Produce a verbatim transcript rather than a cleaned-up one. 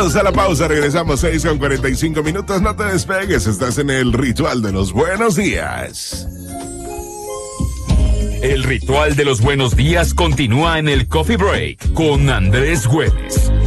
Vámonos a la pausa, regresamos seis con cuarenta y cinco minutos, no te despegues, estás en el ritual de los buenos días. El ritual de los buenos días continúa en el Coffee Break con Andrés Güemes.